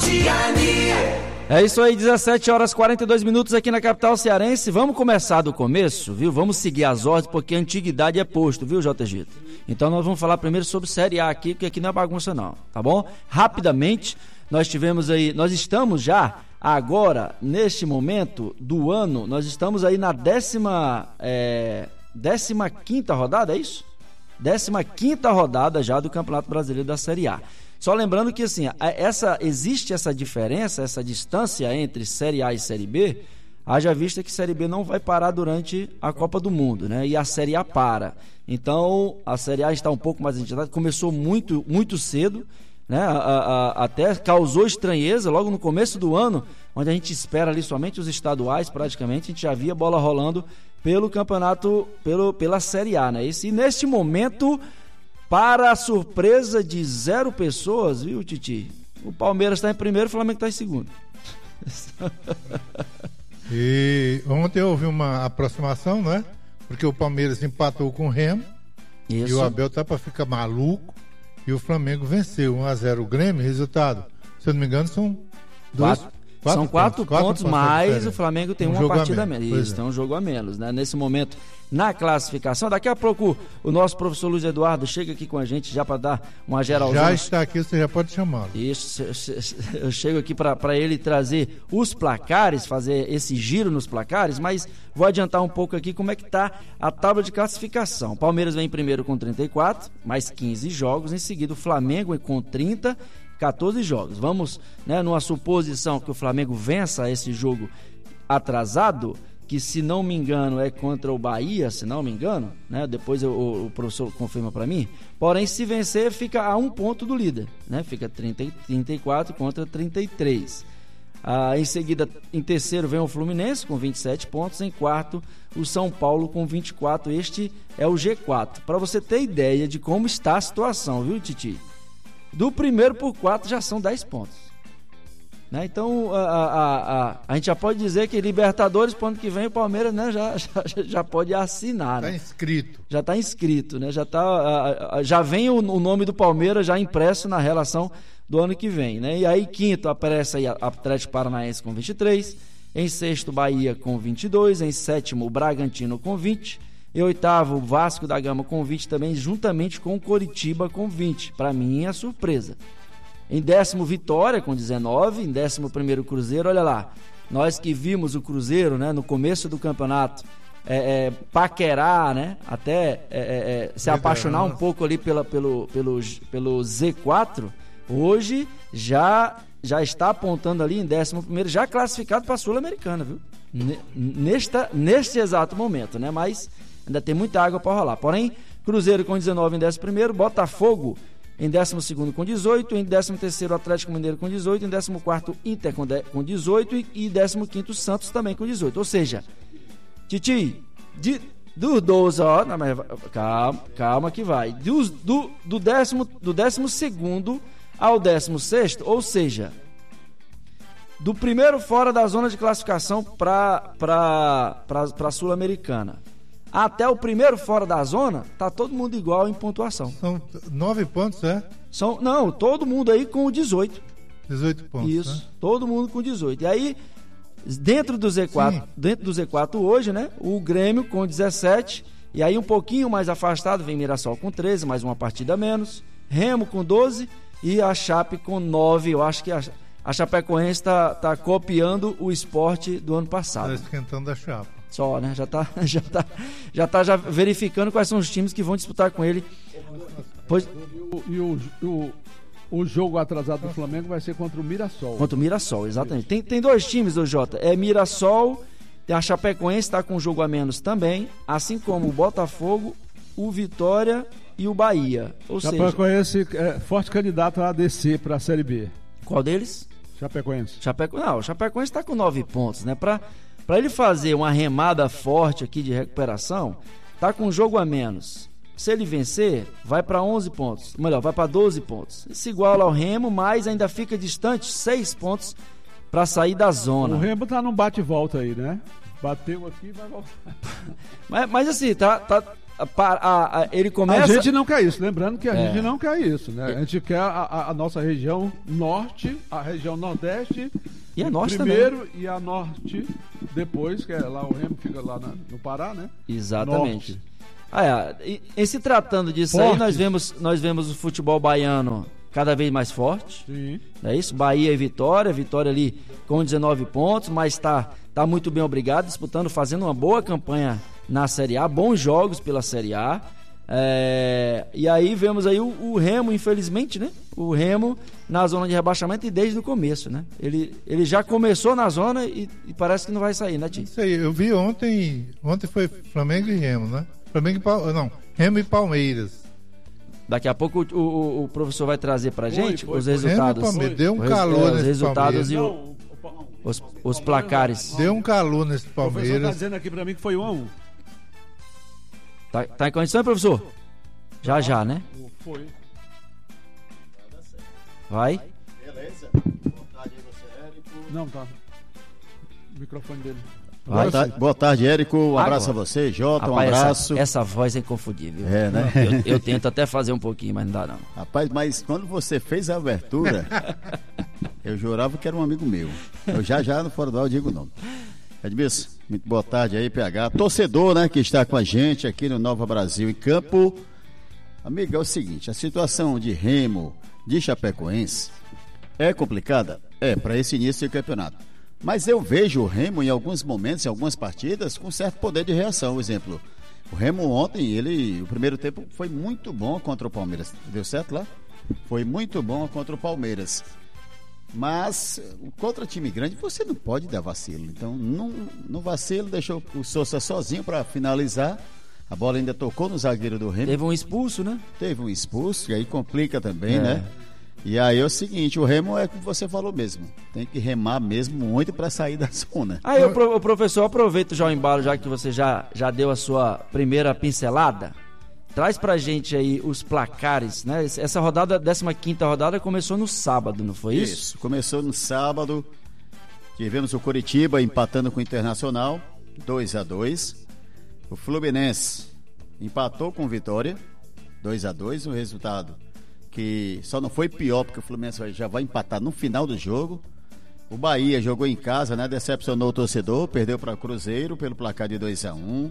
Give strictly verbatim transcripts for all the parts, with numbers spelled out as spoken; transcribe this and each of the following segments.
Cristiane. É isso aí, dezessete horas e quarenta e dois minutos aqui na capital cearense. Vamos começar do começo, viu? Vamos seguir as ordens, porque a antiguidade é posto, viu, J G? Então nós vamos falar primeiro sobre Série A aqui, porque aqui não é bagunça não, tá bom? Rapidamente, nós tivemos aí, nós estamos já agora, neste momento do ano, nós estamos aí na décima, é, décima quinta rodada, é isso? Décima quinta rodada já do Campeonato Brasileiro da Série A. Só lembrando que assim, essa, existe essa diferença, essa distância entre Série A e Série B, haja vista que Série B não vai parar durante a Copa do Mundo, né? E a Série A para. Então, a Série A está um pouco mais adiantada, começou muito, muito cedo, né? A, a, até causou estranheza logo no começo do ano, onde a gente espera ali somente os estaduais, praticamente, a gente já via bola rolando pelo campeonato, pelo, pela Série A, né? E neste momento, para a surpresa de zero pessoas, viu, Titi? O Palmeiras está em primeiro, o Flamengo está em segundo. E ontem houve uma aproximação, né? Porque o Palmeiras empatou com o Remo. Isso. E o Abel tá para ficar maluco. E o Flamengo venceu um a zero o Grêmio. Resultado, se eu não me engano, são dois. Quatro. Quatro São quatro pontos, pontos quatro mais pontos, o Flamengo tem um uma partida a menos. Isso, menos. tem um jogo a menos, né? Nesse momento, na classificação. Daqui a pouco o nosso professor Luiz Eduardo chega aqui com a gente já para dar uma geralzinha. Já está aqui, você já pode chamá-lo. Isso, eu chego aqui para ele trazer os placares, fazer esse giro nos placares, mas vou adiantar um pouco aqui como é que está a tábua de classificação. O Palmeiras vem em primeiro com trinta e quatro, mais quinze jogos. Em seguida, o Flamengo com trinta, quatorze jogos. Vamos, né, numa suposição que o Flamengo vença esse jogo atrasado, que se não me engano é contra o Bahia, se não me engano, né? Depois eu, o, o professor confirma para mim. Porém, se vencer, fica a um ponto do líder, né? Fica trinta, trinta e quatro contra trinta e três. Ah, em seguida, em terceiro vem o Fluminense com vinte e sete pontos. Em quarto, o São Paulo com vinte e quatro. Este é o G quatro. Para você ter ideia de como está a situação, viu, Titi? Do primeiro por quatro já são dez pontos, né? Então a, a, a, a gente já pode dizer que Libertadores, pro ano que vem, o Palmeiras, né, já, já, já pode assinar. Está, né? inscrito. Já está inscrito, né? Já, tá, já vem o, o nome do Palmeiras já impresso na relação do ano que vem, né? E aí quinto aparece aí a Atlético Paranaense com vinte e três, em sexto Bahia com vinte e dois, em sétimo o Bragantino com vinte. Em oitavo, o Vasco da Gama com vinte também, juntamente com o Coritiba com vinte. Para mim, é surpresa. Em décimo, Vitória com dezenove. Em décimo primeiro, Cruzeiro. Olha lá, nós que vimos o Cruzeiro, né, no começo do campeonato, é, é, paquerar, né, até é, é, se apaixonar um pouco ali pela, pelo, pelo, pelo Z quatro, hoje já, já está apontando ali em décimo primeiro, já classificado para a Sul-Americana, viu? Nesta, neste exato momento, né? Mas ainda tem muita água para rolar. Porém, Cruzeiro com dezenove em décimo primeiro, Botafogo em décimo segundo com dezoito, em décimo terceiro Atlético Mineiro com dezoito, em décimo quarto Inter com dezoito e, e décimo quinto Santos também com dezoito. Ou seja, Titi, de, do doze, ó, não, mas, calma, calma que vai. Do, do, do, décimo, do décimo segundo ao décimo sexto, ou seja, do primeiro fora da zona de classificação para a Sul-Americana até o primeiro fora da zona, tá todo mundo igual em pontuação. São nove pontos, é? São, não, todo mundo aí com dezoito. dezoito pontos. Isso, né? Todo mundo com dezoito. E aí, dentro do Z quatro, Sim. dentro do Z quatro hoje, né? O Grêmio com dezessete. E aí, um pouquinho mais afastado, vem Mirassol com treze, mais uma partida a menos. Remo com doze e a Chape com nove. Eu acho que a, a Chapecoense está tá copiando o Sport do ano passado. Está esquentando a chapa. Só, né? Já tá, já tá, já tá já verificando quais são os times que vão disputar com ele. Pois... E, o, e o, o, o jogo atrasado do Flamengo vai ser contra o Mirassol. Contra o Mirassol, exatamente. Tem, tem dois times, ô Jota. É Mirassol, a Chapecoense está com um jogo a menos também, assim como o Botafogo, o Vitória e o Bahia. Ou Chapecoense seja... é forte candidato a descer para a Série B. Qual deles? Chapecoense. Chapeco... Não, o Chapecoense está com nove pontos, né? Para Para ele fazer uma remada forte aqui de recuperação, tá com um jogo a menos. Se ele vencer, vai para onze pontos. Melhor, vai para doze pontos. Se iguala ao Remo, mas ainda fica distante seis pontos para sair da zona. O Remo tá num bate-volta aí, né? Bateu aqui e vai voltar. mas, mas assim, tá... tá a, a, a, ele começa... A gente não quer isso, lembrando que a é. gente não quer isso, né? A gente quer a, a nossa região norte, a região nordeste e a norte primeiro também. E a norte depois, que é lá o Remo fica lá na, no Pará, né? Exatamente. Norte. Ah, é. e, e se tratando disso Fortes. aí, nós vemos, nós vemos o futebol baiano cada vez mais forte. Sim. É isso? Bahia e Vitória, Vitória ali com dezenove pontos, mas está tá muito bem obrigado, disputando, fazendo uma boa campanha na Série A, bons jogos pela Série A. É, e aí vemos aí o, o Remo, infelizmente, né? O Remo na zona de rebaixamento e desde o começo, né? Ele, ele já começou na zona e, e parece que não vai sair, né, Tim? Isso aí, eu vi ontem, ontem foi Flamengo e Remo, né? Flamengo e Palmeiras, não, Remo e Palmeiras. Daqui a pouco o, o, o professor vai trazer pra foi, gente foi, os foi. resultados. Remo e Palmeiras, deu um os, calor é, nesse os resultados Palmeiras. e o, os, os placares. Deu um calor nesse O professor tá Palmeiras. dizendo aqui pra mim que foi um a um. Tá, tá em condição, professor? Já, já, né? Foi. Vai. Beleza. Boa tarde aí você, Érico. Não, tá. O microfone dele. Vai. Boa, tarde, boa tarde, Érico. Um abraço Agora. a você, Jota. Um Rapaz, abraço. Essa, essa voz é inconfundível. É, né? Eu, eu tento até fazer um pouquinho, mas não dá não. Rapaz, mas quando você fez a abertura, eu jurava que era um amigo meu. Eu já já no Fora do Ar eu digo o nome. Edmilson, muito boa tarde aí, P H. Torcedor, né, que está com a gente aqui no Nova Brasil em Campo. Amigo, é o seguinte, a situação de Remo, de Chapecoense, é complicada? É, para esse início do campeonato. Mas eu vejo o Remo em alguns momentos, em algumas partidas, com certo poder de reação. Por exemplo, o Remo ontem, ele, o primeiro tempo foi muito bom contra o Palmeiras. Deu certo lá? Foi muito bom contra o Palmeiras. Mas contra time grande você não pode dar vacilo. Então, no, no vacilo, deixou o Sousa sozinho para finalizar. A bola ainda tocou no zagueiro do Remo. Teve um expulso, né? Teve um expulso, e aí complica também, É. né? E aí é o seguinte, o Remo é como você falou mesmo. Tem que remar mesmo muito para sair da zona. Aí, o, pro, o professor, aproveita já o embalo, já que você já, já deu a sua primeira pincelada. Traz pra gente aí os placares, né? Essa rodada, a décima quinta rodada, começou no sábado, não foi isso? Isso, começou no sábado. Tivemos o Coritiba empatando com o Internacional, dois a dois. O Fluminense empatou com o Vitória, dois a dois. O resultado que só não foi pior, porque o Fluminense já vai empatar no final do jogo. O Bahia jogou em casa, né? Decepcionou o torcedor, perdeu para o Cruzeiro pelo placar de dois a um.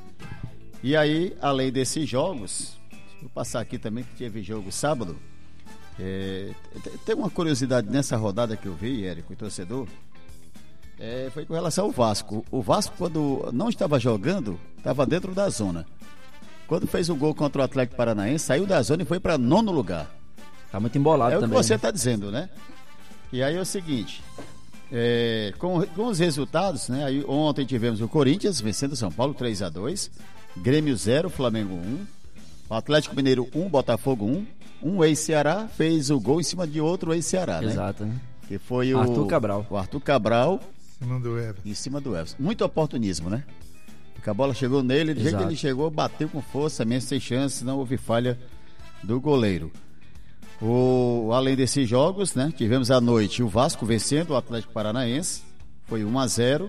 E aí, além desses jogos, vou passar aqui também que teve jogo sábado. É, tem uma curiosidade nessa rodada que eu vi, Érico, e torcedor, é, foi com relação ao Vasco. O Vasco, quando não estava jogando, estava dentro da zona. Quando fez o gol contra o Atlético Paranaense, saiu da zona e foi para nono lugar. Tá muito embolado é também. É o que você né? está dizendo, né? E aí é o seguinte, é, com, com os resultados, né? Aí, ontem tivemos o Corinthians vencendo o São Paulo três a dois, Grêmio zero, Flamengo um, o Atlético Mineiro um, Botafogo um, um ex-Ceará fez o gol em cima de outro ex-Ceará, né? Exato, né? Que foi o Arthur Cabral. O Arthur Cabral Em cima do Everton. em cima do Everton. Muito oportunismo, né? Porque a bola chegou nele, do jeito que ele chegou, bateu com força, mesmo sem chance, não houve falha do goleiro. O, além desses jogos, né? Tivemos à noite o Vasco vencendo o Atlético Paranaense, foi um a zero.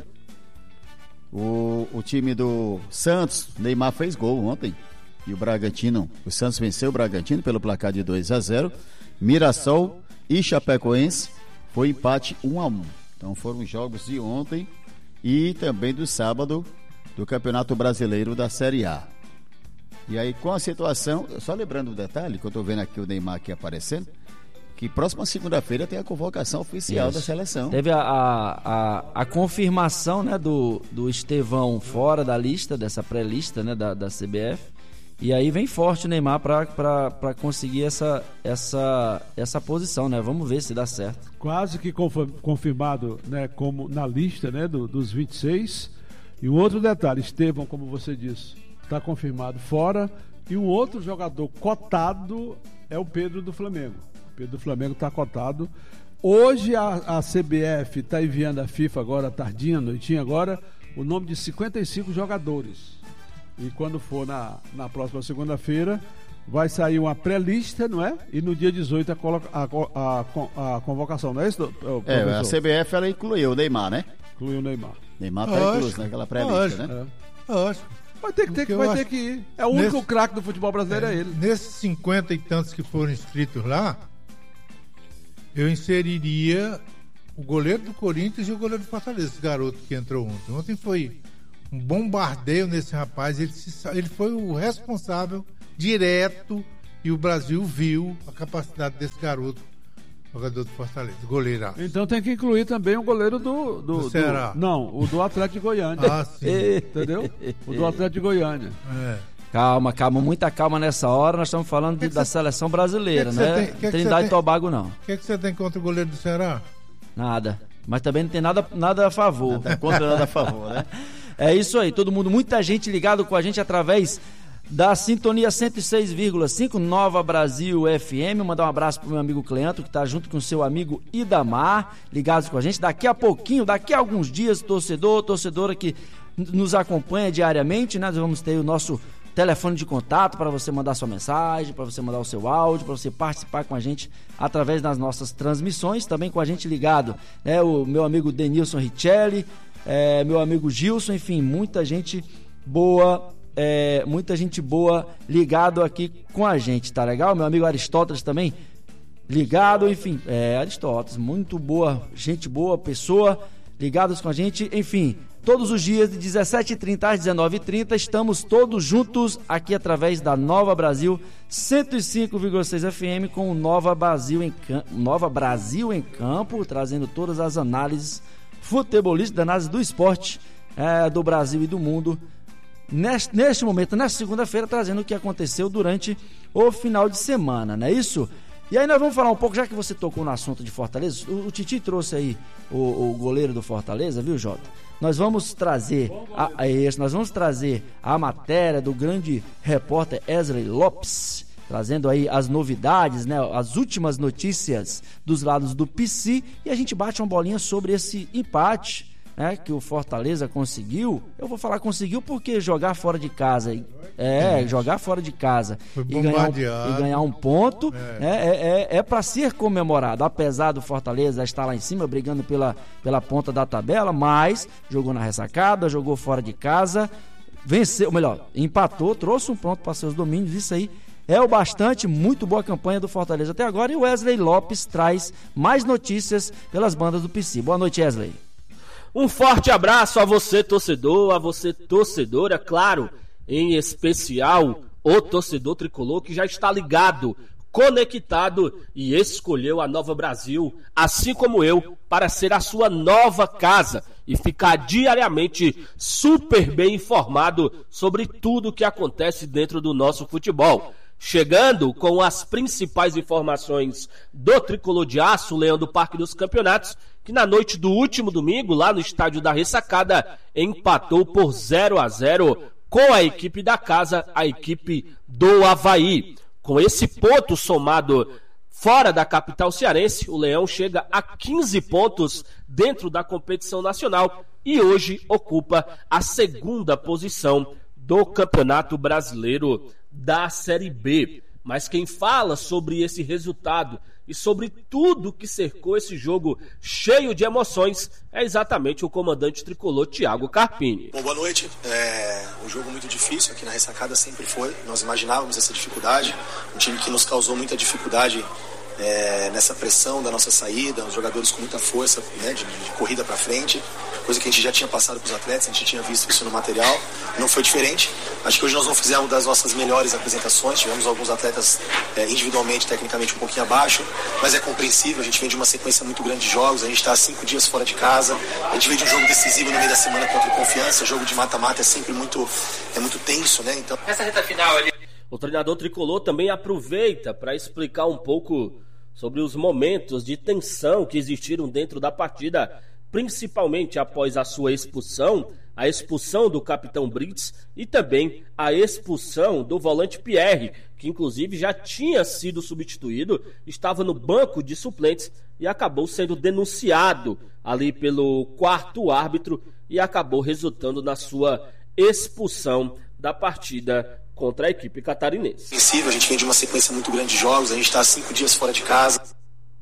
O, o time do Santos, Neymar fez gol ontem. E o Bragantino, o Santos venceu o Bragantino pelo placar de dois a zero. Mirassol e Chapecoense foi empate um a um. Então foram os jogos de ontem e também do sábado do Campeonato Brasileiro da Série A. E aí com a situação, só lembrando o detalhe, que eu estou vendo aqui o Neymar aqui aparecendo, que próxima segunda-feira tem a convocação oficial Isso. da seleção. Teve a, a, a, a confirmação, né, do, do Estevão fora da lista, dessa pré-lista, né, da, da C B F. E aí vem forte o Neymar para conseguir essa, essa, essa posição, né? Vamos ver se dá certo. Quase que confirmado, né, como na lista, né, do, dos vinte e seis. E um outro detalhe, Estevão, como você disse, está confirmado fora. E um outro jogador cotado é o Pedro do Flamengo. O Pedro do Flamengo está cotado. Hoje a, a C B F está enviando à FIFA agora, tardinha, noitinha agora, o nome de cinquenta e cinco jogadores. E quando for na, na próxima segunda-feira, vai sair uma pré-lista, não é? E no dia dezoito a, colo- a, a, a convocação, não é isso, É, a C B F ela incluiu o Neymar, né? Incluiu o Neymar. Neymar tá incluso naquela pré-lista, né? É. Lógico. Vai ter que, ter, vai ter que ir. É o nesse, único craque do futebol brasileiro, é, é ele. Nesses cinquenta e tantos que foram inscritos lá, eu inseriria o goleiro do Corinthians e o goleiro do Fortaleza, esse garoto que entrou ontem. Ontem foi um bombardeio nesse rapaz. Ele, se, ele foi o responsável direto e o Brasil viu a capacidade desse garoto, jogador do Fortaleza, goleiro. Então tem que incluir também o goleiro do... Do, do Ceará. Do, não, o do Atlético de Goiânia. Ah, sim. Entendeu? O do Atlético de Goiânia. É. Calma, calma, muita calma nessa hora. Nós estamos falando de, da cê, seleção brasileira, que que né? Tem, Trindade e Tobago não. O que, é que você tem contra o goleiro do Ceará? Nada. Mas também não tem nada, nada a favor. Nada contra, nada a favor, né? É isso aí, todo mundo, muita gente ligado com a gente através da sintonia cento e seis vírgula cinco Nova Brasil F M. Mandar um abraço pro meu amigo Cleanto, que tá junto com o seu amigo Idamar, ligados com a gente. Daqui a pouquinho, daqui a alguns dias, torcedor, torcedora que nos acompanha diariamente, né? Nós vamos ter o nosso telefone de contato para você mandar sua mensagem, para você mandar o seu áudio, para você participar com a gente através das nossas transmissões. Também com a gente ligado, né? O meu amigo Denilson Richelli, é, meu amigo Gilson, enfim, muita gente boa, é, muita gente boa ligado aqui com a gente, tá legal? Meu amigo Aristóteles também ligado, enfim, é, Aristóteles, muito boa, gente boa, pessoa, ligados com a gente, enfim, todos os dias de dezessete e trinta às dezenove e trinta, estamos todos juntos aqui através da Nova Brasil cento e cinco vírgula seis F M com o Nova Brasil em, Nova Brasil em Campo, trazendo todas as análises futebolísticas, análises do esporte é, do Brasil e do mundo. Neste, neste momento, nesta segunda-feira, trazendo o que aconteceu durante o final de semana, não é isso? E aí nós vamos falar um pouco, já que você tocou no assunto de Fortaleza, o, o Titi trouxe aí o, o goleiro do Fortaleza, viu, Jota? Nós vamos trazer a, a esse, nós vamos trazer a matéria do grande repórter Wesley Lopes, trazendo aí as novidades, né, as últimas notícias dos lados do P C, e a gente bate uma bolinha sobre esse empate, né, que o Fortaleza conseguiu. Eu vou falar conseguiu porque jogar fora de casa, é, é. jogar fora de casa e ganhar, um, e ganhar um ponto é, né, é, é, é para ser comemorado, apesar do Fortaleza estar lá em cima brigando pela, pela ponta da tabela, mas jogou na ressacada, jogou fora de casa, venceu, ou melhor, empatou, trouxe um ponto para seus domínios. Isso aí é o bastante, muito boa campanha do Fortaleza até agora, e o Wesley Lopes traz mais notícias pelas bandas do P C. Boa noite, Wesley. Um forte abraço a você, torcedor, a você, torcedora, claro, em especial o torcedor tricolor que já está ligado, conectado e escolheu a Nova Brasil, assim como eu, para ser a sua nova casa e ficar diariamente super bem informado sobre tudo o que acontece dentro do nosso futebol. Chegando com as principais informações do Tricolor de Aço, Leão do Parque dos Campeonatos, que na noite do último domingo, lá no estádio da Ressacada, empatou por zero a zero com a equipe da casa, a equipe do Avaí. Com esse ponto somado fora da capital cearense, o Leão chega a quinze pontos dentro da competição nacional e hoje ocupa a segunda posição do Campeonato Brasileiro da Série B. Mas quem fala sobre esse resultado e sobre tudo que cercou esse jogo cheio de emoções é exatamente o comandante tricolor Thiago Carpini. Bom, boa noite. É um jogo muito difícil, aqui na Ressacada sempre foi. Nós imaginávamos essa dificuldade, um time que nos causou muita dificuldade é, nessa pressão da nossa saída, os jogadores com muita força, né, de, de corrida para frente, coisa que a gente já tinha passado para os atletas, a gente tinha visto isso no material, não foi diferente. Acho que hoje nós não fizemos das nossas melhores apresentações, tivemos alguns atletas é, individualmente, tecnicamente um pouquinho abaixo, mas é compreensível, a gente vem de uma sequência muito grande de jogos, a gente está há cinco dias fora de casa, a gente vem de um jogo decisivo no meio da semana contra o Confiança, jogo de mata-mata é sempre muito, é muito tenso, né? Então... Essa reta final ali... O treinador tricolor também aproveita para explicar um pouco sobre os momentos de tensão que existiram dentro da partida, principalmente após a sua expulsão, a expulsão do capitão Brits e também a expulsão do volante Pierre, que inclusive já tinha sido substituído, estava no banco de suplentes e acabou sendo denunciado ali pelo quarto árbitro e acabou resultando na sua expulsão da partida contra a equipe catarinense. A gente vem de uma sequência muito grande de jogos, a gente está há cinco dias fora de casa.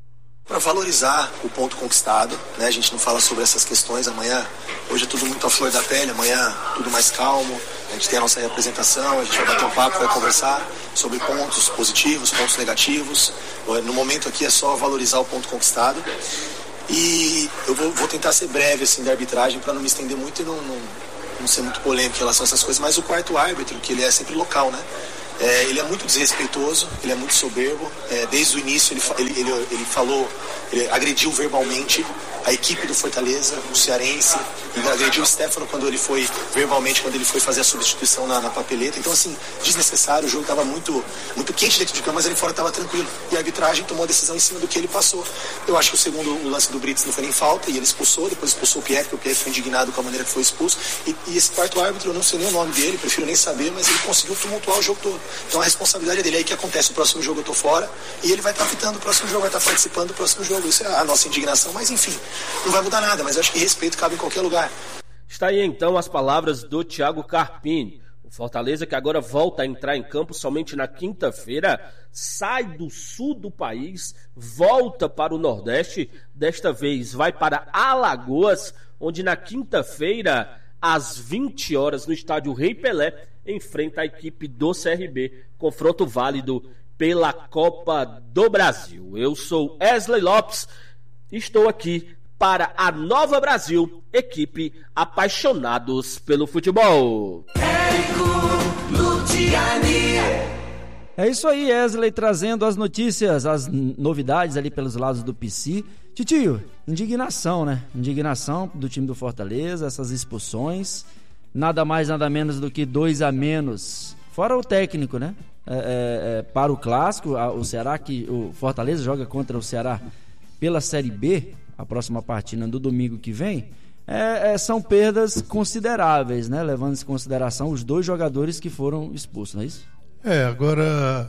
Para valorizar o ponto conquistado, né? A gente não fala sobre essas questões amanhã. Hoje é tudo muito à flor da pele, amanhã tudo mais calmo. A gente tem a nossa representação, a gente vai bater um papo, vai conversar sobre pontos positivos, pontos negativos. No momento aqui é só valorizar o ponto conquistado. E eu vou, vou tentar ser breve assim, da arbitragem para não me estender muito e não, não, não ser muito polêmico em relação a essas coisas. Mas o quarto árbitro, que ele é sempre local, né? É, ele é muito desrespeitoso, ele é muito soberbo. É, desde o início ele, ele, ele, ele falou, ele agrediu verbalmente a equipe do Fortaleza, o cearense, e agrediu o Stefano quando ele foi, verbalmente, quando ele foi fazer a substituição na, na papeleta. Então, assim, desnecessário, o jogo estava muito, muito quente dentro de campo, mas ali fora estava tranquilo. E a arbitragem tomou a decisão em cima do que ele passou. Eu acho que o segundo, o lance do Brits não foi nem falta, e ele expulsou, depois expulsou o Pierre, porque o Pierre foi indignado com a maneira que foi expulso. E, e esse quarto árbitro, eu não sei nem o nome dele, prefiro nem saber, mas ele conseguiu tumultuar o jogo todo. Então a responsabilidade é dele. Aí que acontece, o próximo jogo eu tô fora, e ele vai estar tá fitando o próximo jogo, vai estar tá participando do próximo jogo. Isso é a nossa indignação, mas enfim, não vai mudar nada, mas eu acho que respeito cabe em qualquer lugar. Está aí então as palavras do Thiago Carpini. O Fortaleza, que agora volta a entrar em campo somente na quinta-feira, sai do sul do país, volta para o Nordeste, desta vez vai para Alagoas, onde na quinta-feira, às vinte horas, no estádio Rei Pelé, enfrenta a equipe do C R B, confronto válido pela Copa do Brasil. Eu sou Wesley Lopes, estou aqui para a Nova Brasil, equipe apaixonados pelo futebol. É isso aí, Wesley, trazendo as notícias, as novidades ali pelos lados do P C. Titio, indignação, né? Indignação do time do Fortaleza, essas expulsões, nada mais, nada menos do que dois a menos, fora o técnico, né? É, é, é, para o clássico, a, o Ceará, que o Fortaleza joga contra o Ceará pela Série B, a próxima partida do domingo que vem, é, é, são perdas consideráveis, né? Levando em consideração os dois jogadores que foram expulsos, não é isso? É, agora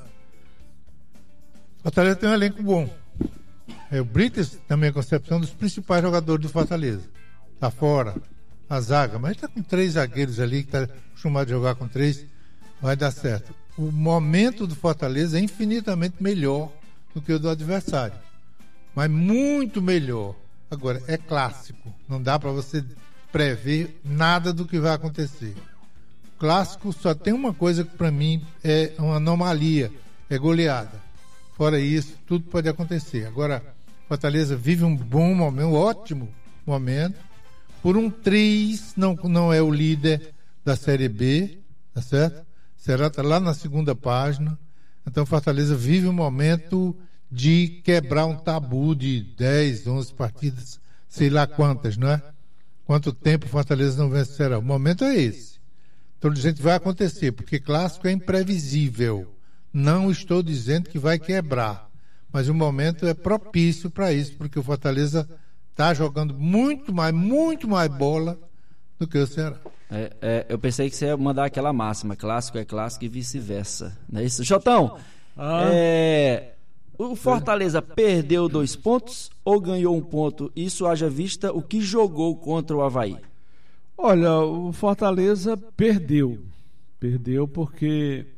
Fortaleza tem um elenco bom. É, o Brites, na minha concepção, um dos principais jogadores do Fortaleza. Tá fora a zaga, mas tá com três zagueiros ali, que tá acostumado a jogar com três, vai dar certo. O momento do Fortaleza é infinitamente melhor do que o do adversário, mas muito melhor. Agora, é clássico, não dá para você prever nada do que vai acontecer. O clássico só tem uma coisa que para mim é uma anomalia, é goleada. Fora isso, tudo pode acontecer. Agora, Fortaleza vive um bom momento, um ótimo momento. Por um três, não, não é o líder da Série B, tá certo? Será tá lá na segunda página. Então, Fortaleza vive um momento de quebrar um tabu de dez, onze partidas, sei lá quantas, não é? Quanto tempo Fortaleza não vencerá? O momento é esse. Então, gente, vai acontecer, porque clássico é imprevisível. Não estou dizendo que vai quebrar, mas o momento é propício para isso, porque o Fortaleza está jogando muito mais, muito mais bola do que o Ceará. É, é, eu pensei que você ia mandar aquela máxima, clássico é clássico e vice-versa, não é isso? Jotão, ah. é, o Fortaleza perdeu dois pontos ou ganhou um ponto? Isso haja vista o que jogou contra o Avaí. Olha, o Fortaleza perdeu, perdeu porque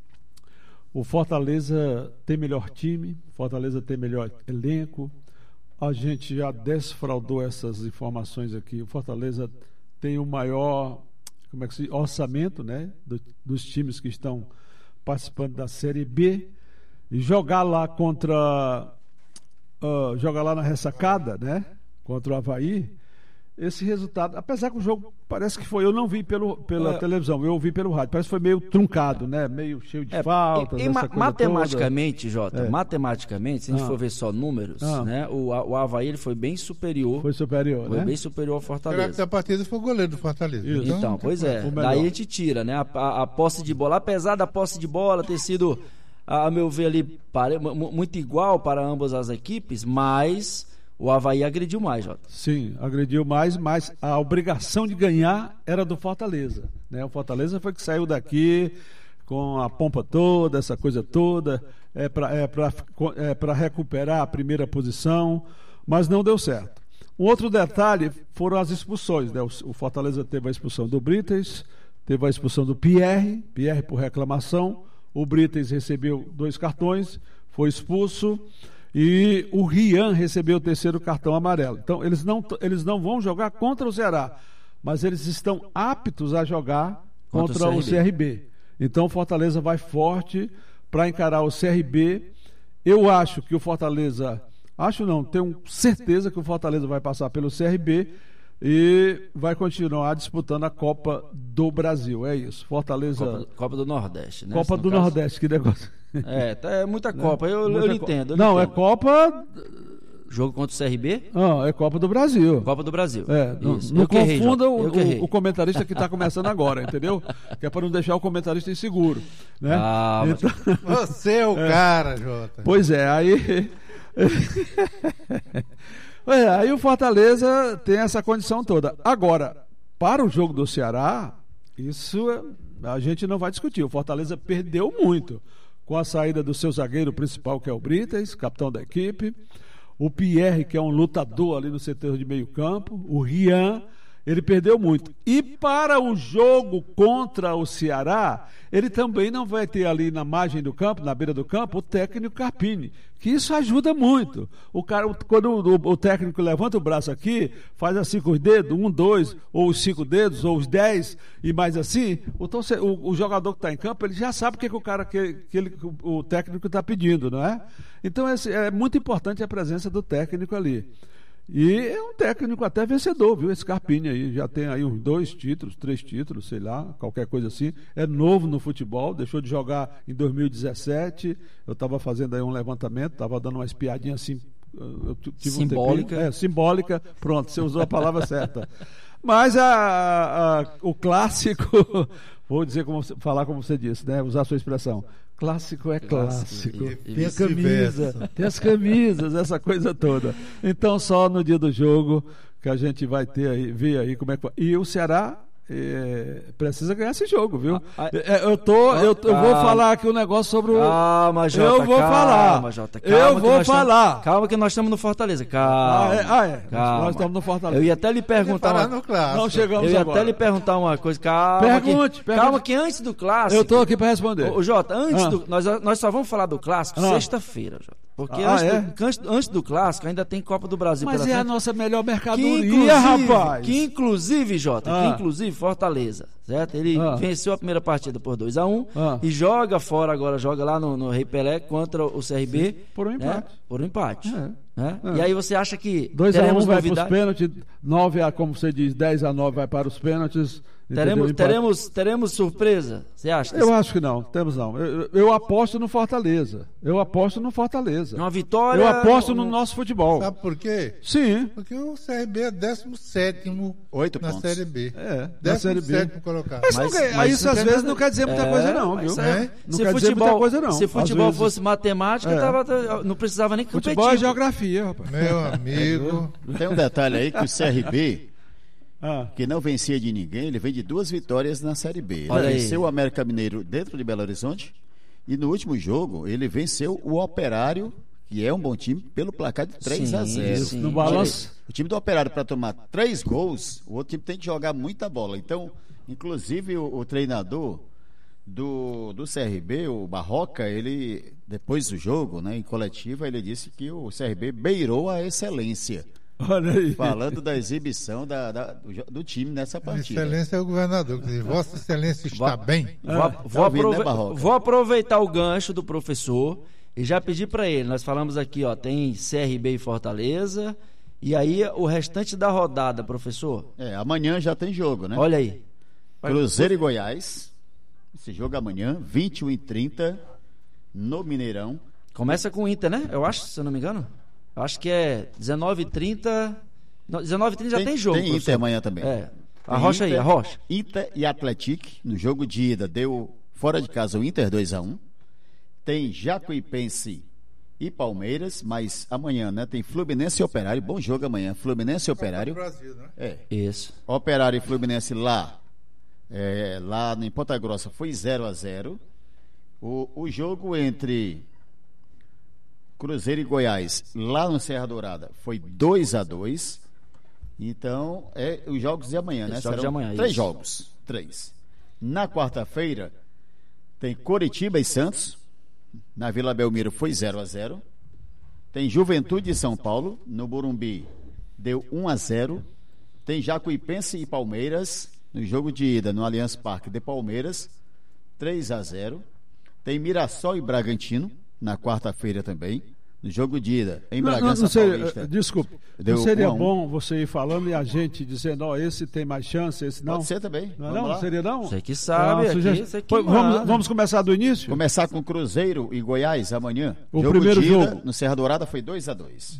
o Fortaleza tem melhor time, o Fortaleza tem melhor elenco. A gente já desfraudou essas informações aqui. O Fortaleza tem o maior, como é que se diz, orçamento, né, do, dos times que estão participando da Série B. E jogar lá contra, uh, jogar lá na ressacada, né, contra o Avaí, esse resultado, apesar que o jogo parece que foi, eu não vi pelo, pela é, televisão, eu ouvi pelo rádio, parece que foi meio truncado, né? Meio cheio de é, faltas. E, e ma- matematicamente, toda. Jota, é. matematicamente, se a gente ah. for ver só números, ah. né? O, o Avaí ele foi bem superior. Foi superior, foi né? bem superior ao Fortaleza. Será que a partida foi o goleiro do Fortaleza? Isso. Então, então pois é. Daí a gente tira, né? A, a, a posse de bola, apesar da posse de bola ter sido, a, a meu ver ali, pare, muito igual para ambas as equipes, mas o Avaí agrediu mais, Jota. Sim, agrediu mais, mas a obrigação de ganhar era do Fortaleza, né? O Fortaleza foi que saiu daqui com a pompa toda, essa coisa toda, é para é para é para recuperar a primeira posição, mas não deu certo. Um outro detalhe foram as expulsões, né? O, o Fortaleza teve a expulsão do Brites, teve a expulsão do Pierre, Pierre por reclamação, o Brites recebeu dois cartões, foi expulso. e o Rian recebeu o terceiro cartão amarelo. Então, eles não, eles não vão jogar contra o Ceará, mas eles estão aptos a jogar contra, contra o C R B. Então, o Fortaleza vai forte para encarar o C R B. Eu acho que o Fortaleza... Acho não, tenho certeza que o Fortaleza vai passar pelo C R B e vai continuar disputando a Copa do Brasil. É isso. Fortaleza. Copa, Copa do Nordeste, né? Copa do caso. Nordeste, que negócio. É, tá, é muita Copa, eu, muita eu entendo. Eu não, entendo. É Copa. Jogo contra o C R B? Não, é Copa do Brasil. Copa do Brasil. É, não, não confunda o, o, o comentarista que está começando agora, entendeu? Que é para não deixar o comentarista inseguro. Né? Ah, então... mas... Você é o é. cara, Jota. Pois é, aí. É, aí o Fortaleza tem essa condição toda. Agora, para o jogo do Ceará, isso a gente não vai discutir. O Fortaleza perdeu muito com a saída do seu zagueiro principal, que é o Brites, capitão da equipe, o Pierre, que é um lutador ali no setor de meio campo, o Rian, ele perdeu muito. E para o jogo contra o Ceará, ele também não vai ter ali na margem do campo, na beira do campo, o técnico Carpini, que isso ajuda muito. O cara, quando o, o, o técnico levanta o braço aqui, faz assim com os dedos, um, dois, ou os cinco dedos, ou os dez, e mais assim, o, o, o jogador que está em campo, ele já sabe o que, que o cara que, que ele, o técnico está pedindo, não é? Então é, é muito importante a presença do técnico ali. E é um técnico até vencedor, viu? Esse Carpini aí, já tem aí uns dois títulos, três títulos, sei lá, qualquer coisa assim. É novo no futebol, deixou de jogar em dois mil e dezessete. Eu estava fazendo aí um levantamento, estava dando uma espiadinha assim. Eu tive simbólica. Um é, simbólica, pronto, você usou a palavra certa. Mas a, a, a, o clássico, vou dizer como, falar como você disse, né? Usar a sua expressão. Clássico é clássico. clássico. Tem a camisa, tem as camisas, essa coisa toda. Então, só no dia do jogo que a gente vai ter aí, ver aí como é que vai. E o Ceará é, precisa ganhar esse jogo, viu? Ah, é, eu tô, eu, eu vou falar aqui um negócio sobre o. Calma, Jota, eu vou calma, falar. Jota, calma, eu vou falar. Estamos, calma que nós estamos no Fortaleza. Calma. Ah, é, ah, é. Calma. Nós estamos no Fortaleza. Eu ia até lhe perguntar. Uma... Não chegamos Eu ia agora. até lhe perguntar uma coisa. Calma. Pergunte, que, pergunte. Calma que antes do clássico. Eu tô aqui para responder. Ô, Jota, antes ah. do. Nós, nós só vamos falar do clássico ah. sexta-feira, Jota. Porque ah, antes, é? do, antes, antes do clássico ainda tem Copa do Brasil. Mas pela é frente, a nossa melhor mercadoria, que rapaz. Que inclusive, Jota, ah. que inclusive Fortaleza, certo? Ele ah. venceu a primeira partida por dois a um ah. e joga fora agora, joga lá no, no Rei Pelé contra o C R B. Sim, por um empate. Né? Por um empate. É. Né? É. E aí você acha que dois a um vai para os novidade? pênaltis, nove a, como você diz, dez a nove vai para os pênaltis. Teremos, teremos, teremos surpresa? Você acha? Eu acho que não, temos não. Eu, eu aposto no Fortaleza. Eu aposto no Fortaleza. Uma vitória. Eu aposto no nosso futebol. Sabe por quê? Sim. Porque o C R B é décimo sétimo Oito na pontos. Série B. É, na Série B. décimo colocado. Mas, Mas, não, mas mas isso às vezes nada... não quer dizer muita é, coisa não, viu? É. Não se quer futebol, dizer muita coisa não. Se futebol vezes... fosse matemática, é. tava, não precisava nem competir. Futebol é geografia, rapaz. Meu amigo. Tem um detalhe aí que o C R B... Ah. que não vencia de ninguém, ele vem de duas vitórias na Série B. Ele Olha venceu aí. o América Mineiro dentro de Belo Horizonte e no último jogo ele venceu o Operário, que é um bom time, pelo placar de três a zero. sim. No balanço. O time do Operário, para tomar três gols, o outro time tem que jogar muita bola. Então, inclusive o, o treinador do, do C R B, o Barroca, ele, depois do jogo, né, em coletiva, ele disse que o C R B beirou a excelência. Olha aí. Falando da exibição da, da, do, do time nessa partida. Excelência é o governador. Diz, Vossa Excelência está Vou, bem. Vou, Ah, vou, tá ouvindo, aprove- né, Barroca? vou aproveitar o gancho do professor e já pedir para ele. Nós falamos aqui, ó, tem C R B e Fortaleza. E aí o restante da rodada, professor. É, amanhã já tem jogo, né? Olha aí. Cruzeiro e Goiás. Esse jogo amanhã, vinte e um e trinta, no Mineirão. Começa com o Inter, né? Eu acho, se eu não me engano. Eu acho que é dezenove e trinta. Não, dezenove e trinta já tem jogo. Tem professor. Inter amanhã também. É. Tem Arrocha aí, Inter, arrocha. Inter e Atlético. No jogo de ida deu fora de casa o Inter dois a um. Tem Jacuipense e Palmeiras, mas amanhã, né? Tem Fluminense e Operário. Bom jogo amanhã. Fluminense e Operário. Brasil, né? É. Isso. Operário e Fluminense lá. É, lá em Ponta Grossa foi zero a zero. O, o jogo entre Cruzeiro e Goiás lá no Serra Dourada foi dois a dois. Então, é os jogos de amanhã, né? Os jogos Serão de amanhã, três isso. jogos. Três. Na quarta-feira, tem Coritiba e Santos. Na Vila Belmiro foi zero a zero. Tem Juventude de São Paulo, no Morumbi, deu um a zero. Tem Jacuipense e Palmeiras, no jogo de ida, no Allianz Parque de Palmeiras, três a zero. Tem Mirassol e Bragantino, na quarta-feira também, no jogo de ida, em não, Bragança não, não seria, Paulista. Desculpe, Deu não seria um um. bom você ir falando e a gente dizendo, ó, esse tem mais chance, esse não? Pode ser também. Não, Vamos não? lá. Seria não? Você que sabe, Ah, aqui, suge- você que Pô, manda. vamos, vamos começar do início? Começar com Cruzeiro e Goiás amanhã. O jogo primeiro de ida, jogo. no Serra Dourada foi dois a dois.